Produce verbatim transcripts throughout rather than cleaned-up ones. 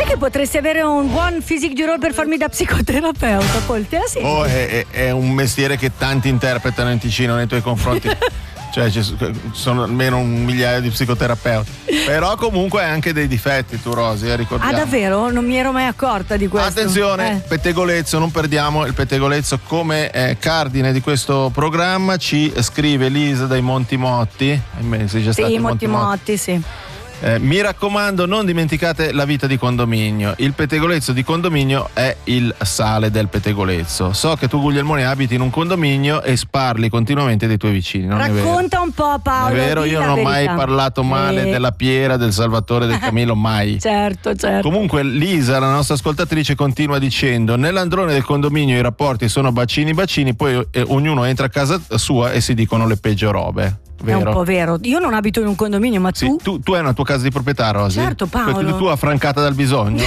che potresti avere un buon physique du role per farmi da psicoterapeuta, Paul, te la senti? Oh, è, è, è un mestiere che tanti interpretano in Ticino nei tuoi confronti. Cioè ci sono almeno un migliaio di psicoterapeuti. Però comunque hai anche dei difetti tu, Rosy, eh, ricordiamo. Ah, davvero? Non mi ero mai accorta di questo. Attenzione, eh. pettegolezzo, non perdiamo il pettegolezzo come eh, cardine di questo programma. Ci scrive Lisa dai Monti Motti. Ahimè, sei già stato Sì, in Monti Motti, sì. Eh, mi raccomando, non dimenticate la vita di condominio. Il pettegolezzo di condominio è il sale del pettegolezzo. So che tu, Guglielmone, abiti in un condominio e sparli continuamente dei tuoi vicini. Non Racconta è vero? un po', Paolo. È vero, io non ho mai parlato male eh. della Piera, del Salvatore, del Camillo, mai. Certo, certo. Comunque Lisa, la nostra ascoltatrice, continua dicendo: nell'androne del condominio i rapporti sono bacini bacini, poi eh, ognuno entra a casa sua e si dicono le peggio robe. Vero? È un po' vero. Io non abito in un condominio, ma sì, tu? tu? Tu hai una tua casa di proprietà, Rosy? Certo, Paolo. Quindi tu affrancata dal bisogno?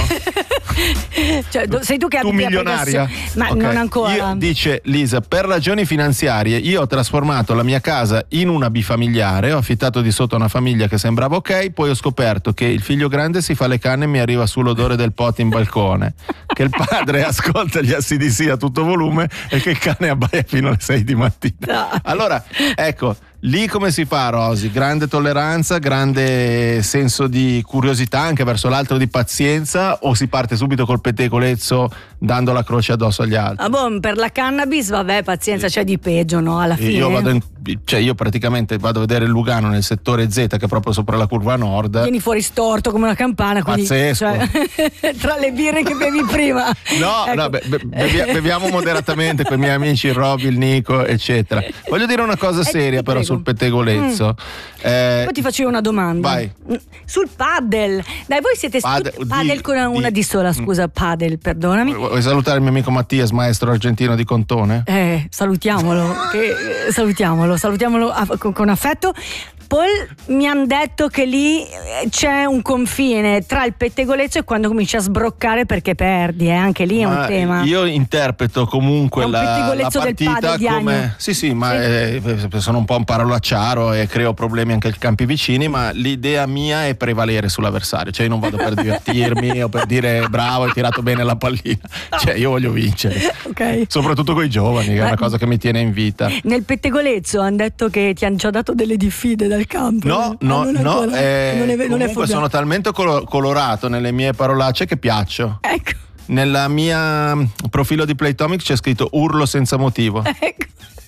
Cioè, sei tu che tu abiti milionaria? Ma okay. non ancora. Io, dice Lisa, per ragioni finanziarie io ho trasformato la mia casa in una bifamiliare, ho affittato di sotto a una famiglia che sembrava ok, poi ho scoperto che il figlio grande si fa le canne e mi arriva sull'odore del pot in balcone, che il padre ascolta gli A C D C a tutto volume e che il cane abbaia fino alle sei di mattina. No. Allora, ecco, lì come si fa, Rosy? Grande tolleranza, grande senso di curiosità anche verso l'altro, di pazienza, o si parte subito col pettegolezzo dando la croce addosso agli altri? Ah, boh, per la cannabis, vabbè, pazienza, c'è di peggio, no? Alla fine. Io vado in, cioè io praticamente vado a vedere il Lugano nel settore Z, che è proprio sopra la curva nord. Vieni fuori storto come una campana. Quindi, pazzesco. Cioè, tra le birre che bevi prima. No, ecco. no, be- be- bevi- beviamo moderatamente con i miei amici il Roby, il Nico, eccetera. Voglio dire una cosa seria eh, però prego. sul pettegolezzo. Mm. Eh, Poi ti faccio una domanda. Vai. Sul paddle. Dai, voi siete Paddle, tutti paddle di- con una, una di- D sola, scusa, paddle, perdonami. Vuoi salutare il mio amico Mattias, maestro argentino di Contone? Eh, salutiamolo, che, eh, salutiamolo, salutiamolo a- con, con affetto. Paul, mi hanno detto che lì eh, c'è un confine tra il pettegolezzo e quando cominci a sbroccare perché perdi, eh? Anche lì è Ma un tema. io interpreto comunque È un la, la pettegolezzo del partita padre di come Agno. sì sì ma Sì. eh, sono un po' un parolacciaro e creo problemi anche ai campi vicini, ma l'idea mia è prevalere sull'avversario, cioè io non vado per divertirmi o per dire bravo, hai tirato bene la pallina, cioè io voglio vincere, Ok. soprattutto con i giovani, che è Ma- una cosa che mi tiene in vita. Nel pettegolezzo hanno detto che ti hanno già dato delle diffide dal campo. No, Ah, no, non no, ancora? eh, non è, non è comunque fugato. sono talmente colo- colorato nelle mie parolacce che piaccio. Ecco, Nella mia mm, profilo di Playtomic c'è scritto urlo senza motivo. ecco.